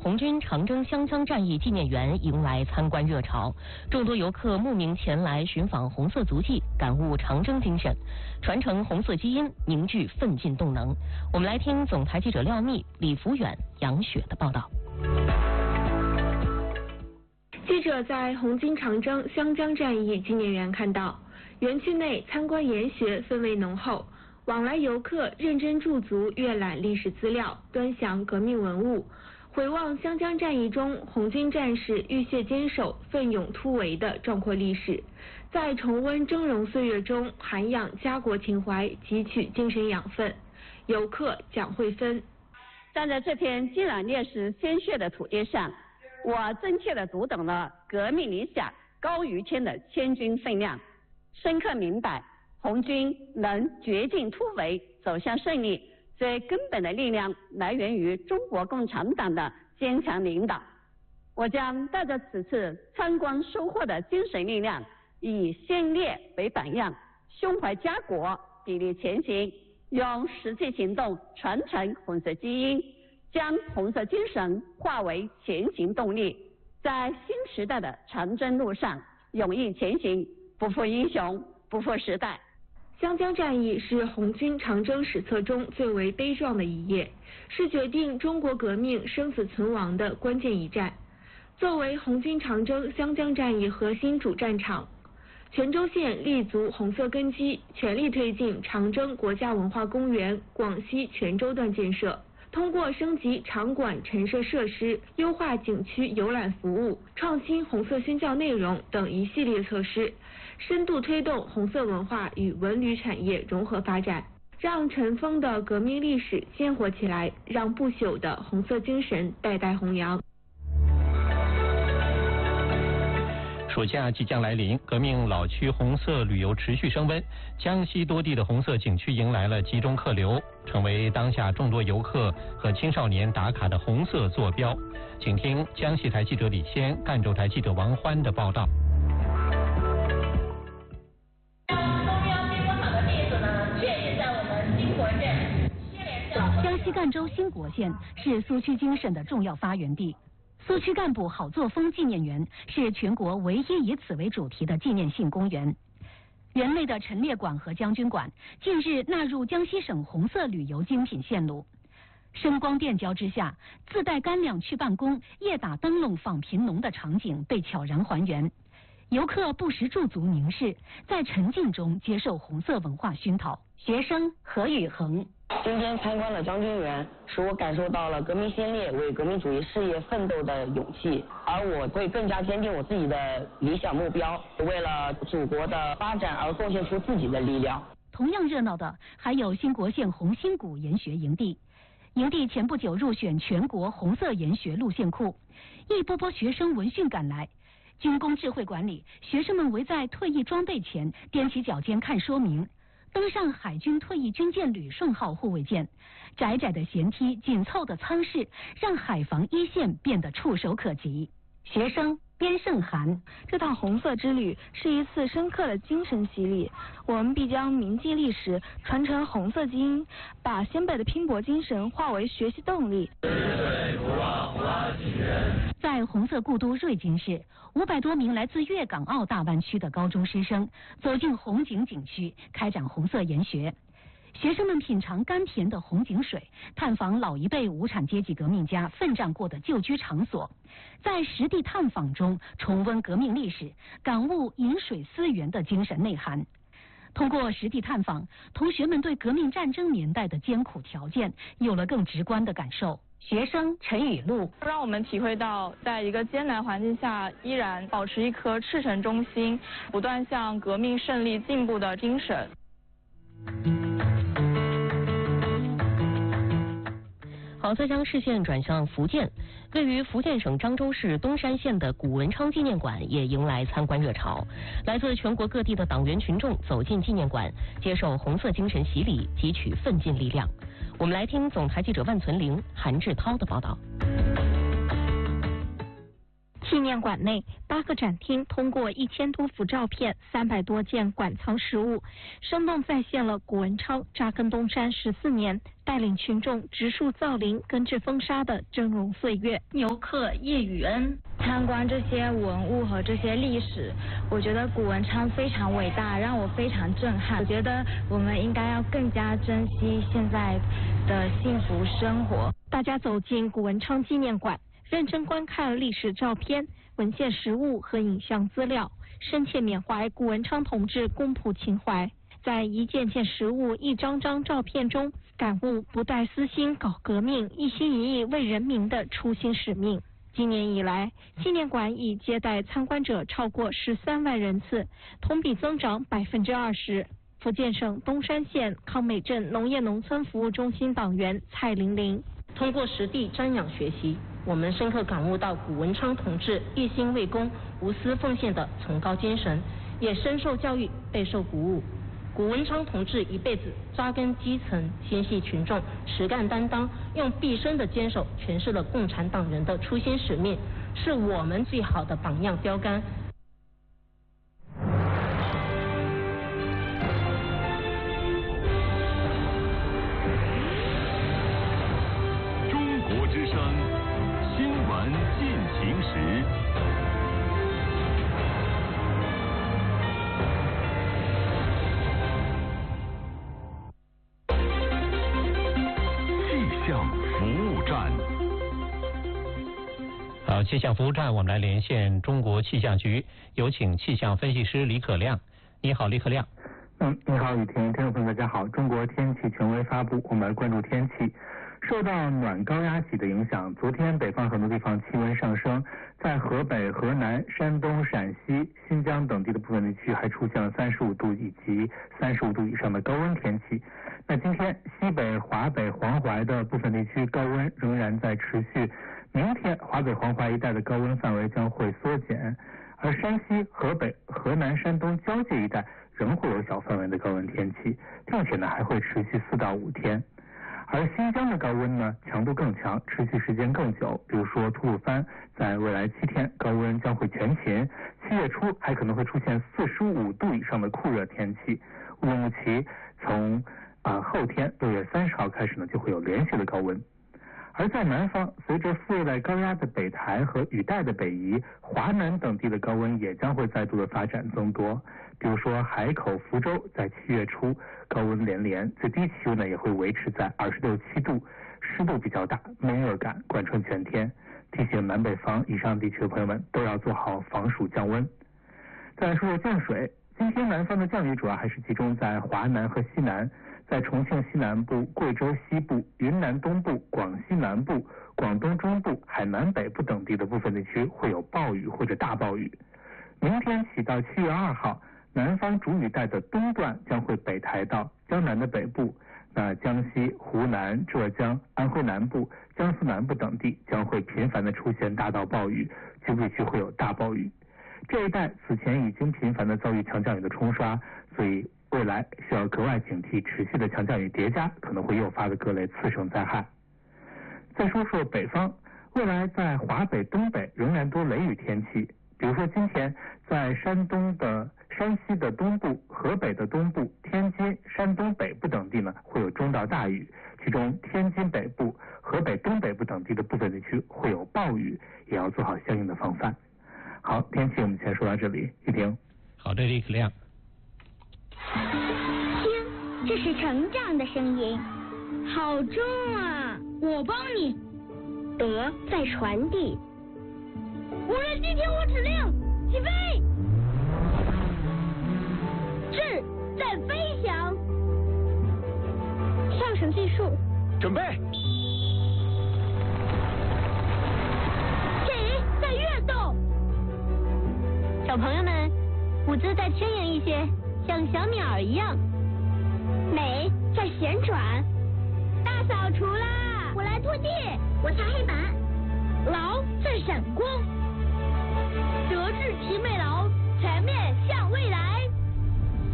红军长征湘江战役纪念园迎来参观热潮，众多游客慕名前来寻访红色足迹，感悟长征精神，传承红色基因，凝聚奋进动能。我们来听总台记者廖密、李福远、杨雪的报道。 记者在红军长征湘江战役纪念园看到，园区内参观研学氛围浓厚，往来游客认真驻足阅览历史资料，端详革命文物，回望湘江战役中红军战士浴血坚守、奋勇突围的壮阔历史，在重温峥嵘岁月中涵养家国情怀，汲取精神养分。游客蒋慧芬： 站在这片浸染烈士鲜血的土地上，我真切地读懂了革命理想高于天的千钧分量，深刻明白红军能绝境突围走向胜利，最根本的力量来源于中国共产党的坚强领导。我将带着此次参观收获的精神力量，以先烈为榜样，胸怀家国，砥砺前行，用实际行动传承红色基因，将红色精神化为前行动力，在新时代的长征路上勇毅前行，不负英雄，不负时代。 湘江战役是红军长征史册中最为悲壮的一页，是决定中国革命生死存亡的关键一战。作为红军长征湘江战役核心主战场，泉州县立足红色根基，全力推进长征国家文化公园广西泉州段建设。通过升级场馆陈设设施、优化景区游览服务、创新红色宣教内容等一系列措施，深度推动红色文化与文旅产业融合发展，让尘封的革命历史鲜活起来，让不朽的红色精神代代弘扬。 暑假即将来临，革命老区红色旅游持续升温，江西多地的红色景区迎来了集中客流，成为当下众多游客和青少年打卡的红色坐标。请听江西台记者李谦、赣州台记者王欢的报道。 江西赣州兴国县是苏区精神的重要发源地。苏区干部好作风纪念园是全国唯一以此为主题的纪念性公园。园内的陈列馆和将军馆近日纳入江西省红色旅游精品线路。声光电交之下，自带干粮去办公、夜打灯笼访贫农的场景被悄然还原。游客不时驻足凝视，在沉浸中接受红色文化熏陶。学生何宇恒： 今天参观了将军园，使我感受到了革命先烈为革命主义事业奋斗的勇气，而我会更加坚定我自己的理想目标，为了祖国的发展而贡献出自己的力量。 同样热闹的还有兴国县红星谷研学营地。营地前不久入选全国红色研学路线库，一波波学生闻讯赶来。军工智慧馆里，学生们围在退役装备前，踮起脚尖看说明。登上海军退役军舰旅顺号护卫舰，窄窄的舷梯、紧凑的舱室，让海防一线变得触手可及。学生边胜涵： 这趟红色之旅是一次深刻的精神洗礼，我们必将铭记历史，传承红色基因，把先辈的拼搏精神化为学习动力。 在红色故都瑞金市，500多名来自粤港澳大湾区的高中师生走进红景景区，开展红色研学。学生们品尝甘甜的红景水，探访老一辈无产阶级革命家奋战过的旧居场所，在实地探访中重温革命历史，感悟饮水思源的精神内涵。通过实地探访，同学们对革命战争年代的艰苦条件有了更直观的感受。学生陈雨露： 让我们体会到在一个艰难环境下依然保持一颗赤诚忠心，不断向革命胜利进步的精神。 好，再将视线转向福建，位于福建省漳州市东山县的古文昌纪念馆也迎来参观热潮。来自全国各地的党员群众走进纪念馆，接受红色精神洗礼，汲取奋进力量。我们来听总台记者万存玲、韩志涛的报道。 庆念馆内8个展厅通过1000多幅照片、300多件馆藏实物，生动再现了谷文昌扎根东山14年，带领群众植树造林、根治风沙的峥嵘岁月。游客叶宇恩参观这些文物和这些历史，我觉得谷文昌非常伟大，让我非常震撼。我觉得我们应该要更加珍惜现在的幸福生活。 大家走进谷文昌纪念馆，认真观看历史照片、文献实物和影像资料，深切缅怀谷文昌同志公仆情怀，在一件件实物、一张张照片中，感悟不带私心搞革命、一心一意为人民的初心使命。今年以来，纪念馆已接待参观者超过13万人次，同比增长20%。福建省东山县康美镇农业农村服务中心党员蔡玲玲。 通过实地瞻仰学习，我们深刻感悟到谷文昌同志一心为公、无私奉献的崇高精神，也深受教育，备受鼓舞。谷文昌同志一辈子扎根基层，心系群众，实干担当，用毕生的坚守诠释了共产党人的初心使命，是我们最好的榜样标杆。 之声新闻进行时，气象服务站。 好，气象服务站，我们来连线中国气象局，有请气象分析师李可亮。你好，李可亮。 你好，雨婷，听众朋友大家好。中国天气权威发布，我们来关注天气。受到暖高压脊的影响，昨天北方很多地方气温上升，在河北、河南、山东、陕西、新疆等地的部分地区还出现了35度以及35度以上的高温天气。那今天西北、华北、黄淮的部分地区高温仍然在持续，明天华北、黄淮一带的高温范围将会缩减，而山西、河北、河南、山东交界一带仍会有小范围的高温天气，并且呢还会持续4到5天。而新疆的高温呢强度更强，持续时间更久，比如说吐鲁番在未来7天高温将会全勤，7月初还可能会出现45度以上的酷热天气。乌鲁木齐从后天6月30号开始呢就会有连续的高温。而在南方，随着副热带高压的北抬和雨带的北移，华南等地的高温也将会再度的发展增多。比如说海口、福州在7月初高温连连，最低气温呢也会维持在26、7度，湿度比较大，闷热感贯穿全天。提醒南北方以上地区的朋友们都要做好防暑降温。再来说说降水，今天南方的降雨主要还是集中在华南和西南。在重庆西南部、贵州西部、云南东部、广西南部、广东中部、海南北部等地的部分地区会有暴雨或者大暴雨。明天起到7月2号，南方主雨带的东段将会北抬到江南的北部，那江西、湖南、浙江、安徽南部、江苏南部等地将会频繁的出现大到暴雨，局部地区会有大暴雨。这一带此前已经频繁的遭遇强降雨的冲刷，所以未来需要格外警惕持续的强降雨叠加可能会诱发的各类次生灾害。再说说北方，未来在华北、东北仍然多雷雨天气，比如说今天在山西的东部、河北的东部、天津、山东北部等地呢会有中到大雨，其中天津北部、河北东北部等地的部分地区会有暴雨，也要做好相应的防范。好，天气我们先说到这里，雨婷。 好的，李可亮。 听，这是成长的声音， 好重啊！我帮你。 德在传递。 无人机听我指令，起飞。 智在飞翔。上升技术。 准备。 己在跃动。小朋友们，舞姿再轻盈一些，像小鸟一样。美在旋转。大扫除啦！我来拖地，我擦黑板。劳在闪光。德智体美劳，全面向